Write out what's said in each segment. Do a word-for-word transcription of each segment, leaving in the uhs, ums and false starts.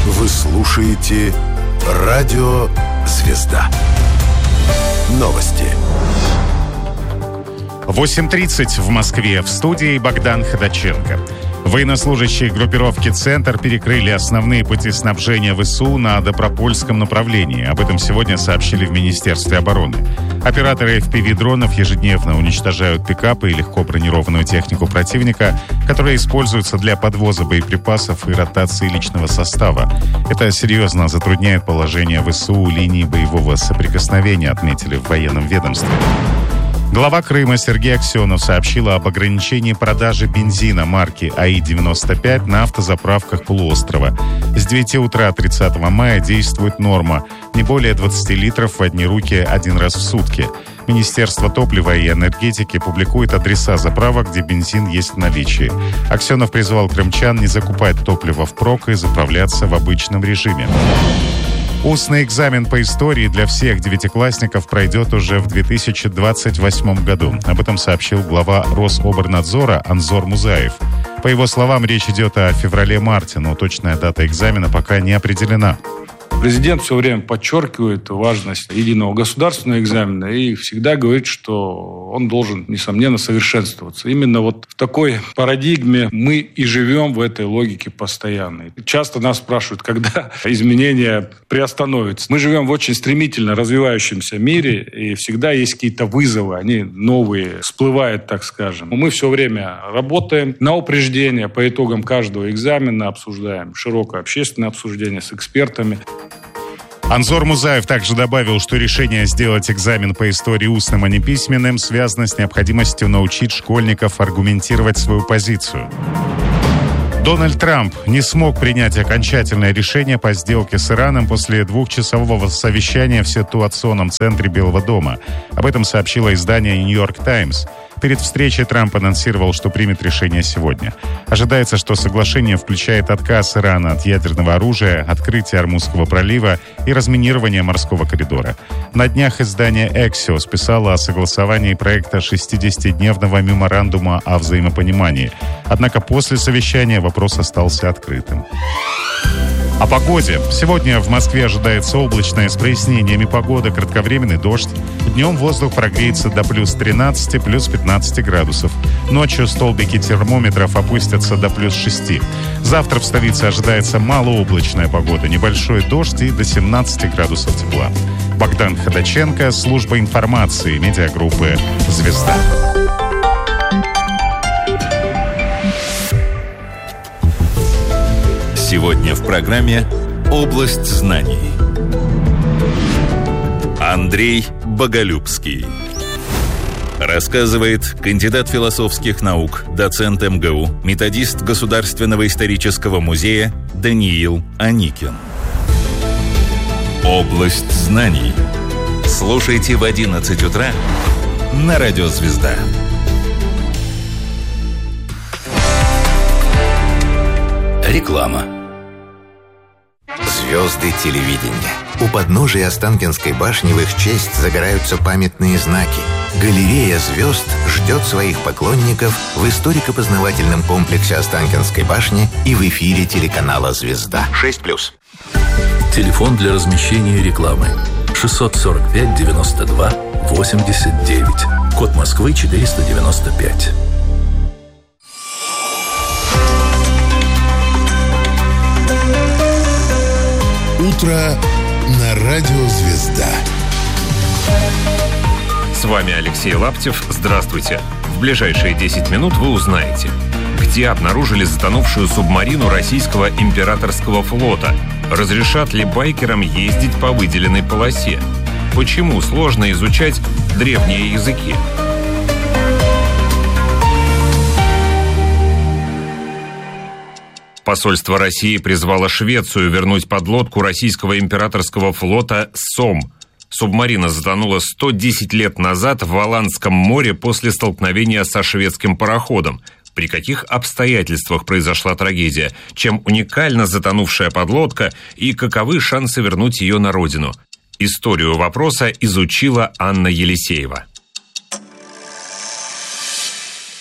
Вы слушаете Радио Звезда. Новости. восемь тридцать в Москве. В студии Богдан Ходаченко. Военнослужащие группировки «Центр» перекрыли основные пути снабжения ВСУ на Добропольском направлении. Об этом сегодня сообщили в Министерстве обороны. Операторы эф пи ви-дронов ежедневно уничтожают пикапы и легко бронированную технику противника, которая используется для подвоза боеприпасов и ротации личного состава. Это серьезно затрудняет положение ВСУ линии боевого соприкосновения, отметили в военном ведомстве. Глава Крыма Сергей Аксенов сообщил об ограничении продажи бензина марки а и девяносто пять на автозаправках полуострова. С девяти утра тридцатого мая действует норма – не более двадцати литров в одни руки один раз в сутки. Министерство топлива и энергетики публикует адреса заправок, где бензин есть в наличии. Аксенов призвал крымчан не закупать топливо впрок и заправляться в обычном режиме. Устный экзамен по истории для всех девятиклассников пройдет уже в две тысячи двадцать восьмом году. Об этом сообщил глава Рособорнадзора Анзор Музаев. По его словам, речь идет о феврале-марте, но точная дата экзамена пока не определена. Президент все время подчеркивает важность единого государственного экзамена и всегда говорит, что он должен, несомненно, совершенствоваться. Именно вот в такой парадигме мы и живем в этой логике постоянно. Часто нас спрашивают, когда изменения приостановятся. Мы живем в очень стремительно развивающемся мире, и всегда есть какие-то вызовы, они новые, всплывают, так скажем. Мы все время работаем на упреждение, по итогам каждого экзамена обсуждаем широкое общественное обсуждение с экспертами. Анзор Музаев также добавил, что решение сделать экзамен по истории устным, а не письменным связано с необходимостью научить школьников аргументировать свою позицию. Дональд Трамп не смог принять окончательное решение по сделке с Ираном после двухчасового совещания в ситуационном центре Белого дома. Об этом сообщило издание «Нью-Йорк Таймс». Перед встречей Трамп анонсировал, что примет решение сегодня. Ожидается, что соглашение включает отказ Ирана от ядерного оружия, открытие Ормузского пролива и разминирование морского коридора. На днях издание «Эксиос» писало о согласовании проекта шестидесятидневного меморандума о взаимопонимании. Однако после совещания вопрос остался открытым. О погоде. Сегодня в Москве ожидается облачная с прояснениями погода, кратковременный дождь. Днем воздух прогреется до плюс тринадцати, плюс пятнадцати градусов. Ночью столбики термометров опустятся до плюс шести. Завтра в столице ожидается малооблачная погода, небольшой дождь и до семнадцати градусов тепла. Богдан Ходаченко, служба информации, медиагруппы «Звезда». Сегодня в программе «Область знаний». Андрей Боголюбский рассказывает кандидат философских наук, доцент эм гэ у, методист Государственного исторического музея Даниил Аникин. «Область знаний». Слушайте в одиннадцать утра на Радио Звезда. Реклама. Звезды телевидения. У подножия Останкинской башни в их честь загораются памятные знаки. Галерея звезд ждет своих поклонников в историко-познавательном комплексе Останкинской башни и в эфире телеканала «Звезда». шесть плюс. Телефон для размещения рекламы шестьсот сорок пять девяносто два восемьдесят девять. Код Москвы четыреста девяносто пять. Утро на Радио Звезда. С вами Алексей Лаптев. Здравствуйте. В ближайшие десять минут вы узнаете, где обнаружили затонувшую субмарину российского императорского флота, разрешат ли байкерам ездить по выделенной полосе, почему сложно изучать древние языки. Посольство России призвало Швецию вернуть подлодку российского императорского флота «Сом». Субмарина затонула сто десять лет назад в Аландском море после столкновения со шведским пароходом. При каких обстоятельствах произошла трагедия? Чем уникальна затонувшая подлодка и каковы шансы вернуть ее на родину? Историю вопроса изучила Анна Елисеева.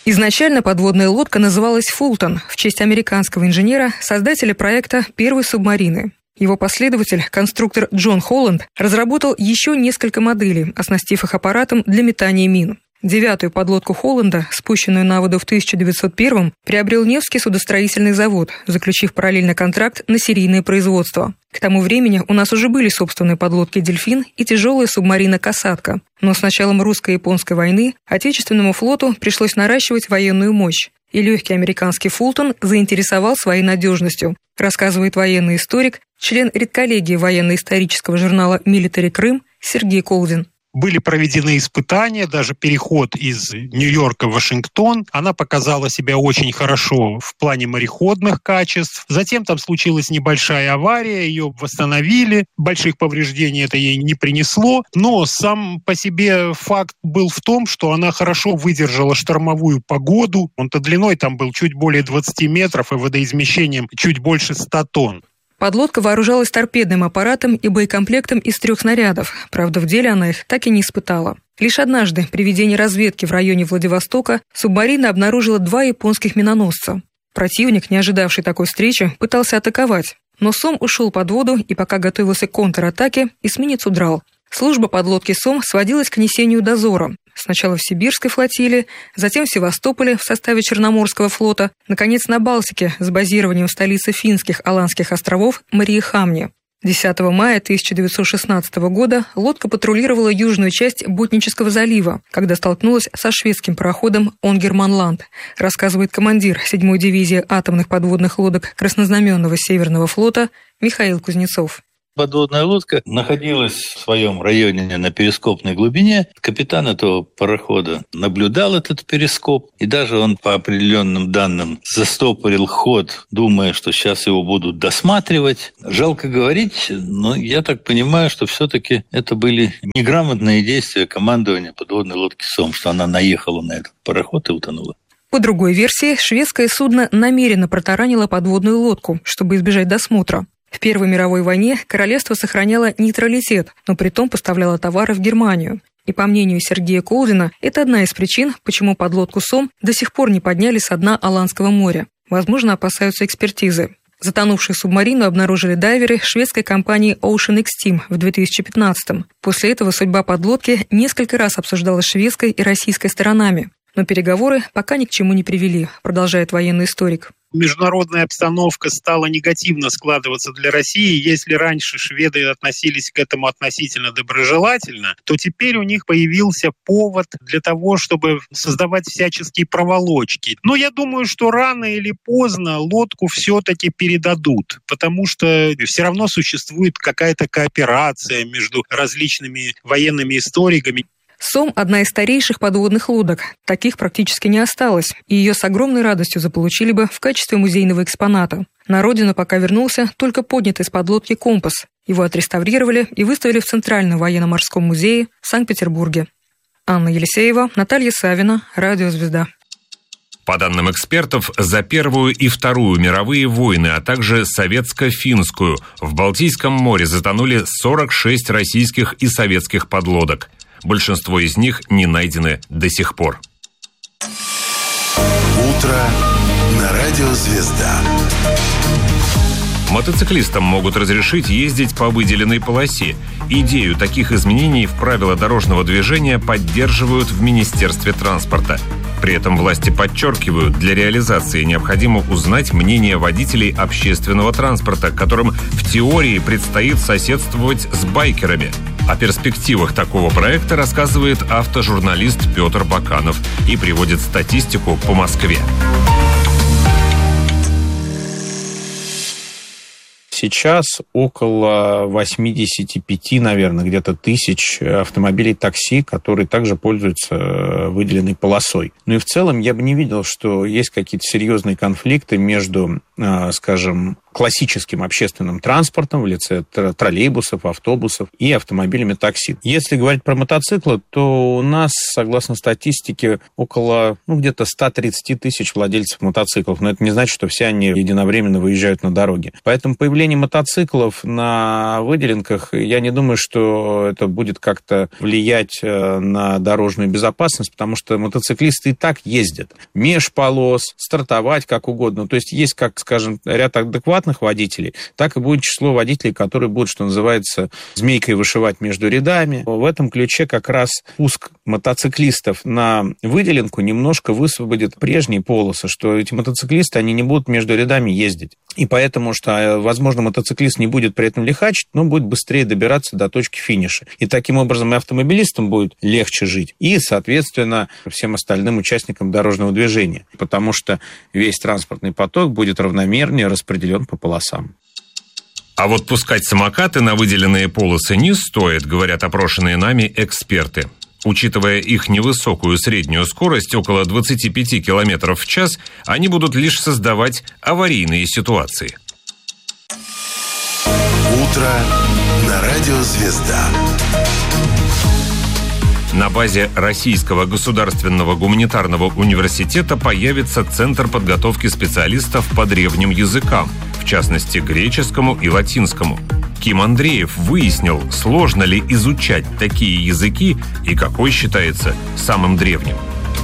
Изначально подводная лодка называлась «Фултон» в честь американского инженера, создателя проекта первой субмарины. Его последователь, конструктор Джон Холланд, разработал еще несколько моделей, оснастив их аппаратом для метания мин. Девятую подлодку Холланда, спущенную на воду в тысяча девятьсот первом, приобрел Невский судостроительный завод, заключив параллельно контракт на серийное производство. К тому времени у нас уже были собственные подлодки «Дельфин» и тяжелая субмарина «Касатка». Но с началом русско-японской войны Отечественному флоту пришлось наращивать военную мощь, и легкий американский «Фултон» заинтересовал своей надежностью, рассказывает военный историк, член редколлегии военно-исторического журнала «Милитари Крым» Сергей Колдин. Были проведены испытания, даже переход из Нью-Йорка в Вашингтон. Она показала себя очень хорошо в плане мореходных качеств. Затем там случилась небольшая авария, ее восстановили. Больших повреждений это ей не принесло. Но сам по себе факт был в том, что она хорошо выдержала штормовую погоду. Он-то длиной там был чуть более двадцати метров и водоизмещением чуть больше ста тонн. Подлодка вооружалась торпедным аппаратом и боекомплектом из трех снарядов. Правда, в деле она их так и не испытала. Лишь однажды, при ведении разведки в районе Владивостока, субмарина обнаружила два японских миноносца. Противник, не ожидавший такой встречи, пытался атаковать. Но «Сом» ушел под воду и, пока готовился к контратаке, эсминец удрал. Служба подлодки «Сом» сводилась к несению дозора. Сначала в Сибирской флотилии, затем в Севастополе в составе Черноморского флота, наконец на Балтике с базированием в столице финских Аландских островов Мариехамне. десятого мая тысяча девятьсот шестнадцатого года лодка патрулировала южную часть Ботнического залива, когда столкнулась со шведским пароходом «Онгерманланд», рассказывает командир седьмой дивизии атомных подводных лодок Краснознаменного Северного флота Михаил Кузнецов. Подводная лодка находилась в своем районе на перископной глубине. Капитан этого парохода наблюдал этот перископ, и даже он по определенным данным застопорил ход, думая, что сейчас его будут досматривать. Жалко говорить, но я так понимаю, что все-таки это были неграмотные действия командования подводной лодки «Сом», что она наехала на этот пароход и утонула. По другой версии, шведское судно намеренно протаранило подводную лодку, чтобы избежать досмотра. В Первой мировой войне королевство сохраняло нейтралитет, но притом поставляло товары в Германию. И по мнению Сергея Колдина, это одна из причин, почему подлодку «Сом» до сих пор не подняли со дна Аландского моря. Возможно, опасаются экспертизы. Затонувшую субмарину обнаружили дайверы шведской компании Ocean Extreme в две тысячи пятнадцатом. После этого судьба подлодки несколько раз обсуждалась шведской и российской сторонами. Но переговоры пока ни к чему не привели, продолжает военный историк. Международная обстановка стала негативно складываться для России. Если раньше шведы относились к этому относительно доброжелательно, то теперь у них появился повод для того, чтобы создавать всяческие проволочки. Но я думаю, что рано или поздно лодку все-таки передадут, потому что все равно существует какая-то кооперация между различными военными историками. «Сом» – одна из старейших подводных лодок. Таких практически не осталось, и ее с огромной радостью заполучили бы в качестве музейного экспоната. На родину пока вернулся только поднятый с подлодки «Компас». Его отреставрировали и выставили в Центральном военно-морском музее в Санкт-Петербурге. Анна Елисеева, Наталья Савина, Радио «Звезда». По данным экспертов, за Первую и Вторую мировые войны, а также советско-финскую, в Балтийском море затонули сорок шесть российских и советских подлодок. Большинство из них не найдены до сих пор. Утро на радио «Звезда». Мотоциклистам могут разрешить ездить по выделенной полосе. Идею таких изменений в правила дорожного движения поддерживают в Министерстве транспорта. При этом власти подчеркивают, для реализации необходимо узнать мнение водителей общественного транспорта, которым в теории предстоит соседствовать с байкерами. О перспективах такого проекта рассказывает автожурналист Петр Баканов и приводит статистику по Москве. Сейчас около восемьдесят пять, наверное, где-то тысяч автомобилей такси, которые также пользуются выделенной полосой. Ну и в целом я бы не видел, что есть какие-то серьезные конфликты между скажем, классическим общественным транспортом в лице троллейбусов, автобусов и автомобилями такси. Если говорить про мотоциклы, то у нас, согласно статистике, около ну, где-то сто тридцать тысяч владельцев мотоциклов. Но это не значит, что все они единовременно выезжают на дороге. Поэтому появление мотоциклов на выделенках, я не думаю, что это будет как-то влиять на дорожную безопасность, потому что мотоциклисты и так ездят меж полос, стартовать как угодно. То есть есть, как, скажем, ряд адекватных водителей, так и будет число водителей, которые будут, что называется, змейкой вышивать между рядами. В этом ключе как раз пуск мотоциклистов на выделенку немножко высвободит прежние полосы, что эти мотоциклисты, они не будут между рядами ездить. И поэтому, что, возможно, мотоциклист не будет при этом лихачить, но будет быстрее добираться до точки финиша. И таким образом и автомобилистам будет легче жить, и, соответственно, всем остальным участникам дорожного движения, потому что весь транспортный поток будет равномернее распределен по полосам. А вот пускать самокаты на выделенные полосы не стоит, говорят опрошенные нами эксперты. Учитывая их невысокую среднюю скорость, около двадцать пять километров в час, они будут лишь создавать аварийные ситуации. Утро на радио «Звезда». На базе Российского государственного гуманитарного университета появится Центр подготовки специалистов по древним языкам, в частности, греческому и латинскому. Ким Андреев выяснил, сложно ли изучать такие языки и какой считается самым древним.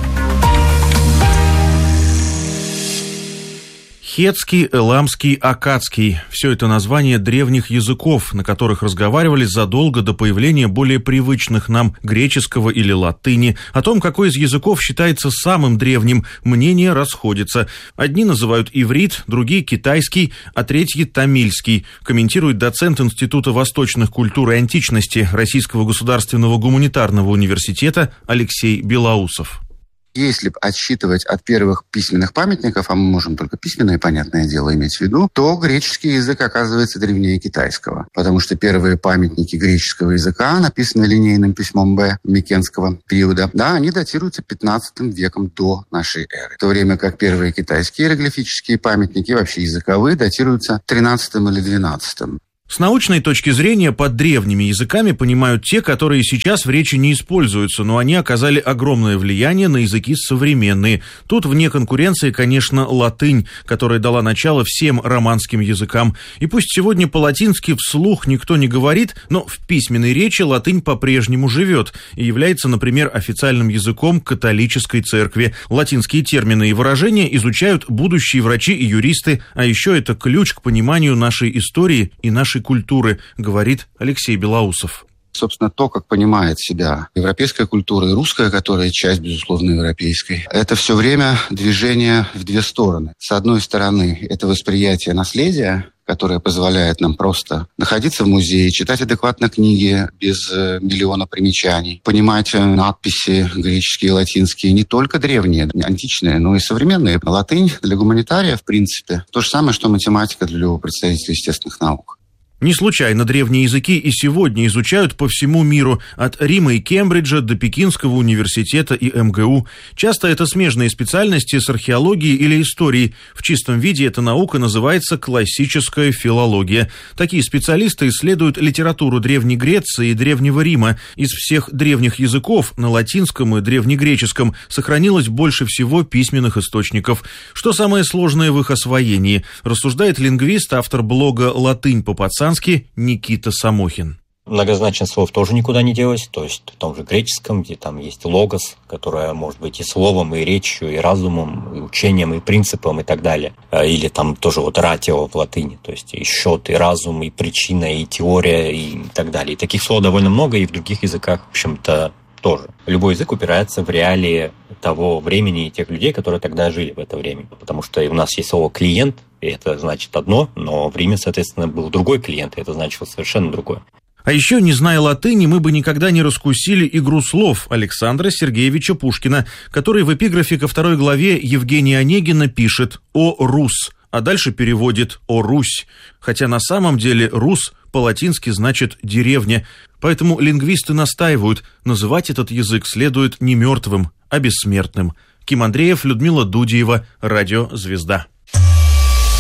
Хетский, эламский, аккадский – все это названия древних языков, на которых разговаривали задолго до появления более привычных нам греческого или латыни. О том, какой из языков считается самым древним, мнения расходятся. Одни называют иврит, другие – китайский, а третьи – тамильский, комментирует доцент Института восточных культур и античности Российского государственного гуманитарного университета Алексей Белоусов. Если отсчитывать от первых письменных памятников, а мы можем только письменное, понятное дело, иметь в виду, то греческий язык оказывается древнее китайского. Потому что первые памятники греческого языка, написанные линейным письмом Б Микенского периода, да, они датируются пятнадцатым веком до нашей эры. В то время как первые китайские иероглифические памятники, вообще языковые, датируются тринадцатым или двенадцатым. С научной точки зрения под древними языками понимают те, которые сейчас в речи не используются, но они оказали огромное влияние на языки современные. Тут вне конкуренции, конечно, латынь, которая дала начало всем романским языкам. И пусть сегодня по-латински вслух никто не говорит, но в письменной речи латынь по-прежнему живет и является, например, официальным языком католической церкви. Латинские термины и выражения изучают будущие врачи и юристы, а еще это ключ к пониманию нашей истории и нашей культуры, говорит Алексей Белоусов. Собственно, то, как понимает себя европейская культура и русская, которая часть, безусловно, европейской, это все время движение в две стороны. С одной стороны, это восприятие наследия, которое позволяет нам просто находиться в музее, читать адекватно книги без миллиона примечаний, понимать надписи греческие и латинские, не только древние, античные, но и современные. Латынь для гуманитария, в принципе, то же самое, что математика для любого представителя естественных наук. Не случайно древние языки и сегодня изучают по всему миру, от Рима и Кембриджа до Пекинского университета и эм гэ у. Часто это смежные специальности с археологией или историей. В чистом виде эта наука называется классическая филология. Такие специалисты исследуют литературу Древней Греции и Древнего Рима. Из всех древних языков на латинском и древнегреческом сохранилось больше всего письменных источников. Что самое сложное в их освоении, рассуждает лингвист, автор блога «Латынь по-пацански» Никита Самохин. Многозначность слов тоже никуда не делась, то есть в том же греческом, где там есть логос, которое может быть и словом, и речью, и разумом, и учением, и принципом, и так далее. Или там тоже вот ратио в латыни, то есть и счет, и разум, и причина, и теория, и так далее. И таких слов довольно много, и в других языках, в общем-то, тоже. Любой язык упирается в реалии того времени и тех людей, которые тогда жили в это время. Потому что у нас есть слово «клиент», и это значит одно, но в Риме, соответственно, был другой клиент, и это значило совершенно другое. А еще, не зная латыни, мы бы никогда не раскусили игру слов Александра Сергеевича Пушкина, который в эпиграфе ко второй главе Евгения Онегина пишет «О Рус», а дальше переводит «О Русь», хотя на самом деле «Рус» по-латински значит «деревня». Поэтому лингвисты настаивают, называть этот язык следует не мертвым, а бессмертным. Ким Андреев, Людмила Дудиева, Радио «Звезда».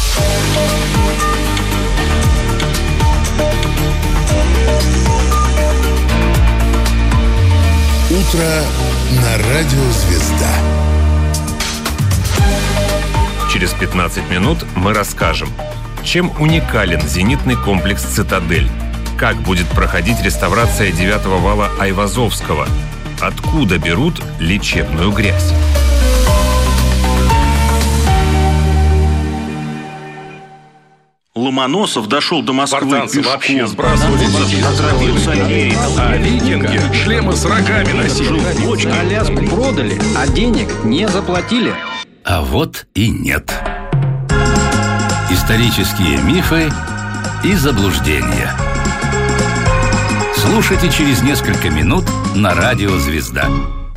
Утро на радио «Звезда». Через пятнадцать минут мы расскажем, чем уникален зенитный комплекс «Цитадель», как будет проходить реставрация девятого вала Айвазовского, откуда берут лечебную грязь. Ломоносов дошел до Москвы Спартанцы пешком. вообще сбрасывали отравился Америка, а викинги шлемы с рогами носили. Аляску продали, а денег не заплатили. А вот и нет. Исторические мифы и заблуждения. Слушайте через несколько минут на радио «Звезда».